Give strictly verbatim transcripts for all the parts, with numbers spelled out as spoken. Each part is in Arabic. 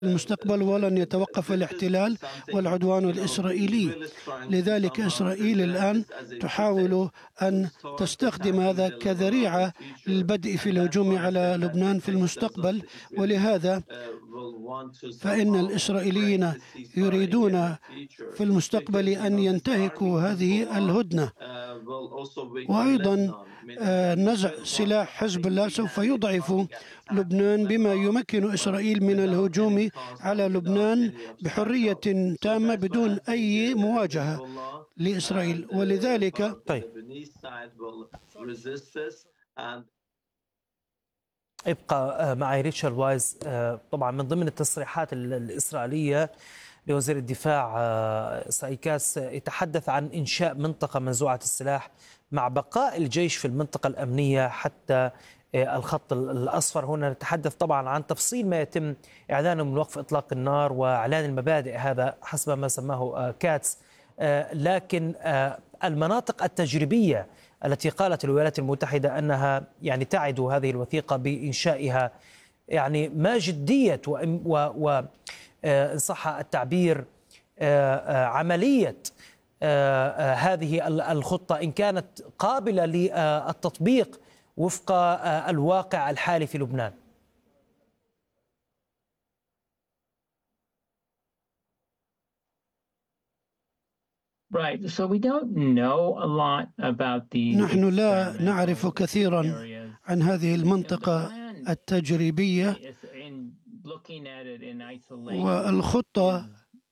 المستقبل، ولن يتوقف الاحتلال والعدوان الإسرائيلي. لذلك إسرائيل الآن تحاول أن تستخدم هذا كذريعة للبدء في الهجوم على لبنان في المستقبل، ولهذا فإن الإسرائيليين يريدون في المستقبل أن ينتهكوا هذه الهدنة. وأيضا نزع سلاح حزب الله سوف يضعف لبنان، بما يمكن إسرائيل من الهجوم على لبنان بحرية تامة بدون أي مواجهة لإسرائيل. ولذلك طيب. ابقى معي ريتشارد وايز. طبعا من ضمن التصريحات الإسرائيلية لوزير الدفاع إسرائيل كاتس يتحدث عن إنشاء منطقة منزوعة السلاح مع بقاء الجيش في المنطقة الأمنية حتى الخط الأصفر. هنا نتحدث طبعا عن تفصيل ما يتم إعلانه من وقف إطلاق النار وإعلان المبادئ، هذا حسب ما سماه كاتس. لكن المناطق التجريبية التي قالت الولايات المتحدة أنها يعني تعد هذه الوثيقة بإنشائها، يعني ما جدية و إن صح التعبير عملية هذه الخطة، إن كانت قابلة للتطبيق وفق الواقع الحالي في لبنان؟ نحن لا نعرف كثيرا عن هذه المنطقة التجريبية، والخطة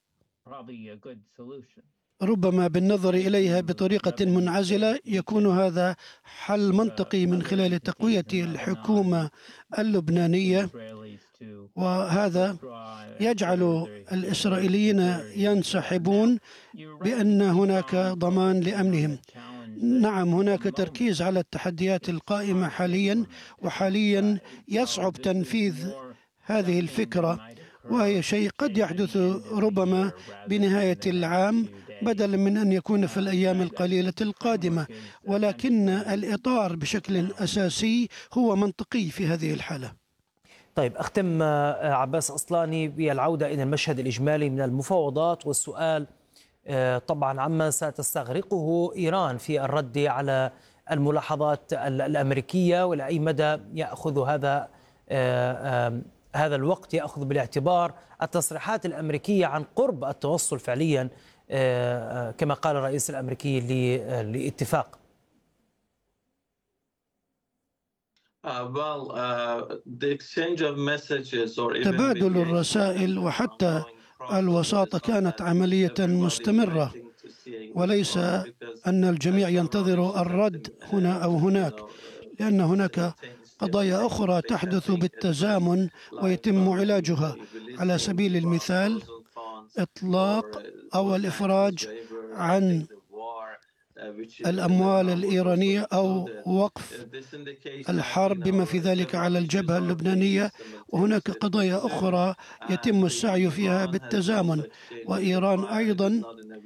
ربما بالنظر إليها بطريقة منعزلة يكون هذا حل منطقي من خلال تقوية الحكومة اللبنانية، وهذا يجعل الإسرائيليين ينسحبون بأن هناك ضمان لأمنهم. نعم، هناك تركيز على التحديات القائمة حاليا، وحاليا يصعب تنفيذ هذه الفكرة، وهي شيء قد يحدث ربما بنهاية العام بدلا من أن يكون في الأيام القليلة القادمة، ولكن الإطار بشكل أساسي هو منطقي في هذه الحالة. طيب، أختم عباس أصلاني بالعودة إلى المشهد الإجمالي من المفاوضات، والسؤال طبعا عما ستستغرقه إيران في الرد على الملاحظات الأمريكية، وإلى أي مدى يأخذ هذا هذا الوقت يأخذ بالاعتبار التصريحات الأمريكية عن قرب التوصل فعليا كما قال الرئيس الأمريكي لاتفاق. تبادل الرسائل وحتى الوساطة كانت عملية مستمرة، وليس أن الجميع ينتظر الرد هنا أو هناك، لأن هناك قضايا أخرى تحدث بالتزامن ويتم علاجها. على سبيل المثال إطلاق أو الإفراج عن الأموال الإيرانية أو وقف الحرب بما في ذلك على الجبهة اللبنانية، وهناك قضايا أخرى يتم السعي فيها بالتزامن. وإيران أيضا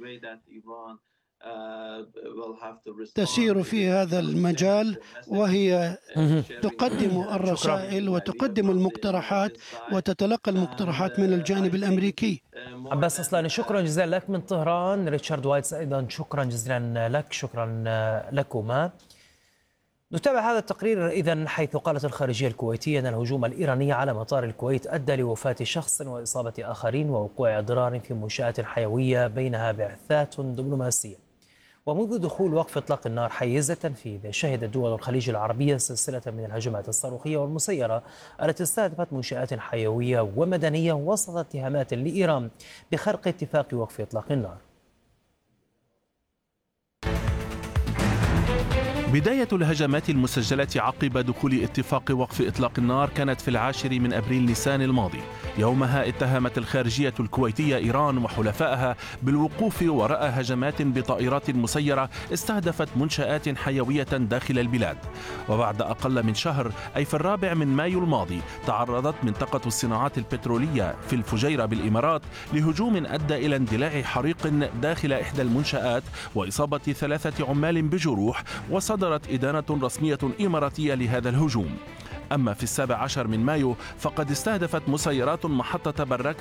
تسير في هذا المجال، وهي تقدم الرسائل وتقدم المقترحات وتتلقى المقترحات من الجانب الأمريكي. عباس أصلاني، شكرا جزيلا لك من طهران. ريتشارد وايز أيضا شكرا جزيلا لك. شكرا لكما. نتابع هذا التقرير إذن، حيث قالت الخارجية الكويتية أن الهجوم الإيراني على مطار الكويت أدى لوفاة شخص وإصابة آخرين ووقوع أضرار في منشآت حيوية بينها بعثات دبلوماسية. ومنذ دخول وقف إطلاق النار حيزة فيه، شهدت دول الخليج العربية سلسلة من الهجمات الصاروخية والمسيرة التي استهدفت منشآت حيوية ومدنية وسط اتهامات لإيران بخرق اتفاق وقف إطلاق النار. بداية الهجمات المسجلة عقب دخول اتفاق وقف إطلاق النار كانت في العاشر من أبريل نيسان الماضي. يومها اتهمت الخارجية الكويتية إيران وحلفائها بالوقوف وراء هجمات بطائرات مسيرة استهدفت منشآت حيوية داخل البلاد. وبعد أقل من شهر، أي في الرابع من مايو الماضي، تعرضت منطقة الصناعات البترولية في الفجيرة بالإمارات لهجوم أدى إلى اندلاع حريق داخل إحدى المنشآت وإصابة ثلاثة عمال بجروح، وصدرت إدانة رسمية إماراتية لهذا الهجوم. أما في السابع عشر من مايو فقد استهدفت مسيرات محطة براكة